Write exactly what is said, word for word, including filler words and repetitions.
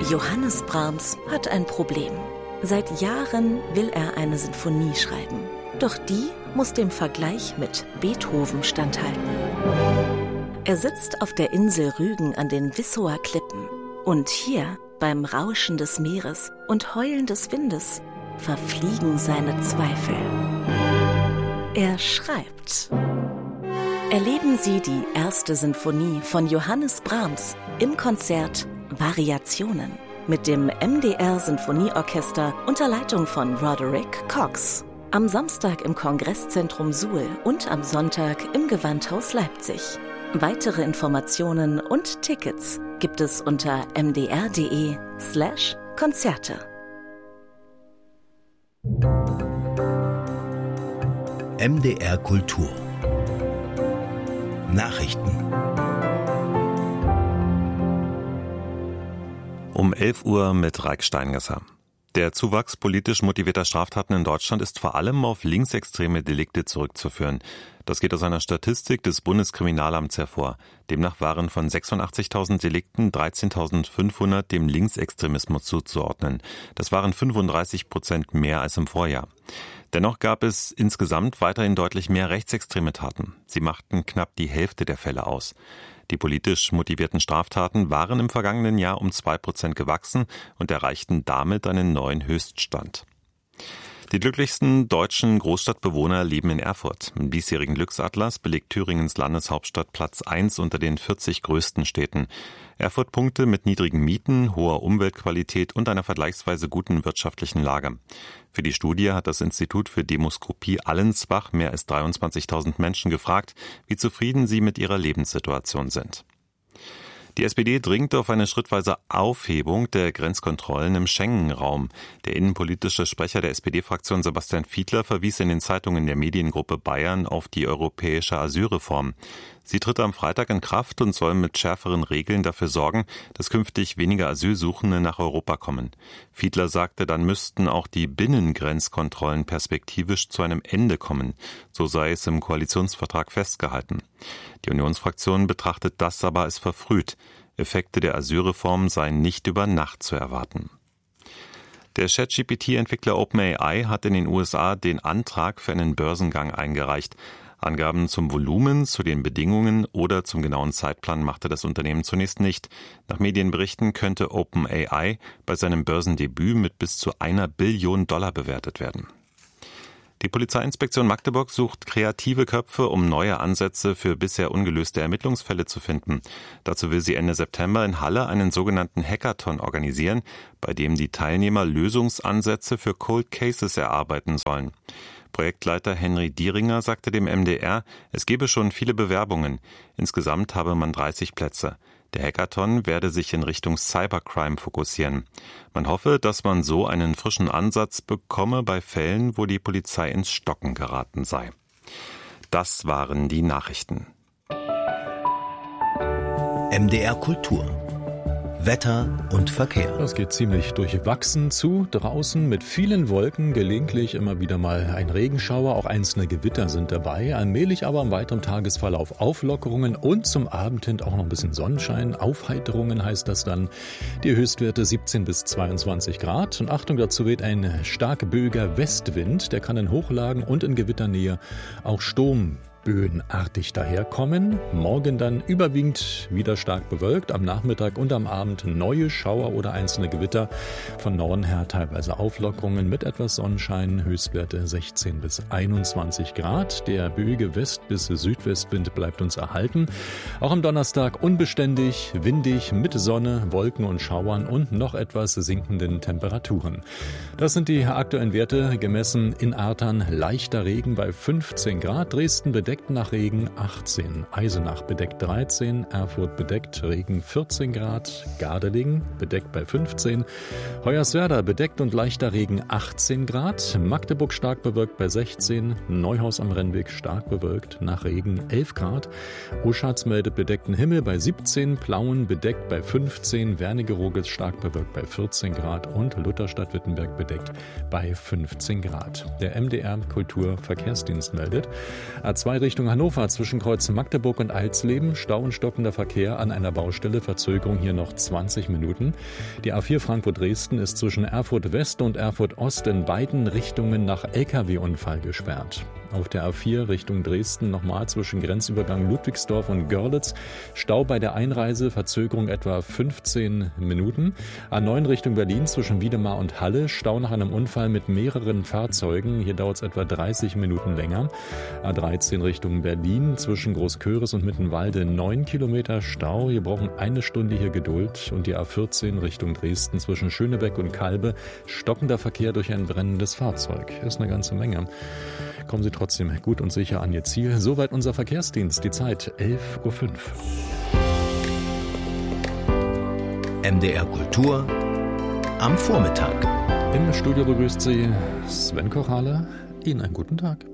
Johannes Brahms hat ein Problem. Seit Jahren will er eine Sinfonie schreiben. Doch die muss dem Vergleich mit Beethoven standhalten. Er sitzt auf der Insel Rügen an den Wissower Klippen. Und hier, beim Rauschen des Meeres und Heulen des Windes, verfliegen seine Zweifel. Er schreibt. Erleben Sie die erste Sinfonie von Johannes Brahms im Konzert Variationen mit dem M D R Sinfonieorchester unter Leitung von Roderick Cox. Am Samstag im Kongresszentrum Suhl und am Sonntag im Gewandhaus Leipzig. Weitere Informationen und Tickets gibt es unter mdr.de slash Konzerte. M D R Kultur Nachrichten. Um elf Uhr mit Raik Steingesser. Der Zuwachs politisch motivierter Straftaten in Deutschland ist vor allem auf linksextreme Delikte zurückzuführen. Das geht aus einer Statistik des Bundeskriminalamts hervor. Demnach waren von sechsundachtzigtausend Delikten dreizehntausendfünfhundert dem Linksextremismus zuzuordnen. Das waren fünfunddreißig Prozent mehr als im Vorjahr. Dennoch gab es insgesamt weiterhin deutlich mehr rechtsextreme Taten. Sie machten knapp die Hälfte der Fälle aus. Die politisch motivierten Straftaten waren im vergangenen Jahr um zwei Prozent gewachsen und erreichten damit einen neuen Höchststand. Die glücklichsten deutschen Großstadtbewohner leben in Erfurt. Im diesjährigen Glücksatlas belegt Thüringens Landeshauptstadt Platz eins unter den vierzig größten Städten. Erfurt punkte mit niedrigen Mieten, hoher Umweltqualität und einer vergleichsweise guten wirtschaftlichen Lage. Für die Studie hat das Institut für Demoskopie Allensbach mehr als dreiundzwanzigtausend Menschen gefragt, wie zufrieden sie mit ihrer Lebenssituation sind. Die S P D dringt auf eine schrittweise Aufhebung der Grenzkontrollen im Schengen-Raum. Der innenpolitische Sprecher der S P D-Fraktion Sebastian Fiedler verwies in den Zeitungen der Mediengruppe Bayern auf die europäische Asylreform. Sie tritt am Freitag in Kraft und soll mit schärferen Regeln dafür sorgen, dass künftig weniger Asylsuchende nach Europa kommen. Fiedler sagte, dann müssten auch die Binnengrenzkontrollen perspektivisch zu einem Ende kommen. So sei es im Koalitionsvertrag festgehalten. Die Unionsfraktion betrachtet das aber als verfrüht. Effekte der Asylreform seien nicht über Nacht zu erwarten. Der Chat-G P T-Entwickler OpenAI hat in den U S A den Antrag für einen Börsengang eingereicht. Angaben zum Volumen, zu den Bedingungen oder zum genauen Zeitplan machte das Unternehmen zunächst nicht. Nach Medienberichten könnte OpenAI bei seinem Börsendebüt mit bis zu einer Billion Dollar bewertet werden. Die Polizeiinspektion Magdeburg sucht kreative Köpfe, um neue Ansätze für bisher ungelöste Ermittlungsfälle zu finden. Dazu will sie Ende September in Halle einen sogenannten Hackathon organisieren, bei dem die Teilnehmer Lösungsansätze für Cold Cases erarbeiten sollen. Projektleiter Henry Dieringer sagte dem M D R, es gebe schon viele Bewerbungen. Insgesamt habe man dreißig Plätze. Der Hackathon werde sich in Richtung Cybercrime fokussieren. Man hoffe, dass man so einen frischen Ansatz bekomme bei Fällen, wo die Polizei ins Stocken geraten sei. Das waren die Nachrichten. M D R Kultur Wetter und Verkehr. Das geht ziemlich durchwachsen zu. Draußen mit vielen Wolken, gelegentlich immer wieder mal ein Regenschauer, auch einzelne Gewitter sind dabei. Allmählich aber im weiteren Tagesverlauf Auflockerungen und zum Abend hin auch noch ein bisschen Sonnenschein. Aufheiterungen heißt das dann. Die Höchstwerte siebzehn bis zweiundzwanzig Grad. Und Achtung, dazu weht ein stark böiger Westwind. Der kann in Hochlagen und in Gewitternähe auch Sturm böenartig daherkommen. Morgen dann überwiegend wieder stark bewölkt. Am Nachmittag und am Abend neue Schauer oder einzelne Gewitter. Von Norden her teilweise Auflockerungen mit etwas Sonnenschein. Höchstwerte sechzehn bis einundzwanzig Grad. Der böige West- bis Südwestwind bleibt uns erhalten. Auch am Donnerstag unbeständig, windig, mit Sonne, Wolken und Schauern und noch etwas sinkenden Temperaturen. Das sind die aktuellen Werte gemessen in Artern. Leichter Regen bei fünfzehn Grad. Dresden bedeckt nach Regen achtzehn, Eisenach bedeckt dreizehn, Erfurt bedeckt Regen vierzehn Grad, Gardelegen bedeckt bei fünfzehn, Hoyerswerda bedeckt und leichter Regen achtzehn Grad, Magdeburg stark bewölkt bei sechzehn, Neuhaus am Rennweg stark bewölkt nach Regen elf Grad, Oschatz meldet bedeckten Himmel bei siebzehn, Plauen bedeckt bei fünfzehn, Wernigerode stark bewölkt bei vierzehn Grad und Lutherstadt-Wittenberg bedeckt bei fünfzehn Grad. Der M D R Kulturverkehrsdienst meldet A zwei Richtung Hannover zwischen Kreuz Magdeburg und Alsleben. Stau und stockender Verkehr an einer Baustelle. Verzögerung hier noch zwanzig Minuten. Die A vier Frankfurt-Dresden ist zwischen Erfurt West und Erfurt Ost in beiden Richtungen nach L K W-Unfall gesperrt. Auf der A vier Richtung Dresden nochmal zwischen Grenzübergang Ludwigsdorf und Görlitz. Stau bei der Einreise, Verzögerung etwa fünfzehn Minuten. A neun Richtung Berlin zwischen Wiedemar und Halle. Stau nach einem Unfall mit mehreren Fahrzeugen. Hier dauert es etwa dreißig Minuten länger. A dreizehn Richtung Berlin zwischen Großköris und Mittenwalde neun Kilometer Stau. Wir brauchen eine Stunde hier Geduld. Und die A vierzehn Richtung Dresden zwischen Schönebeck und Kalbe. Stockender Verkehr durch ein brennendes Fahrzeug. Ist eine ganze Menge. Kommen Sie trotzdem gut und sicher an Ihr Ziel. Soweit unser Verkehrsdienst. Die Zeit elf Uhr fünf. M D R Kultur am Vormittag. Im Studio begrüßt Sie Sven Kochale. Ihnen einen guten Tag.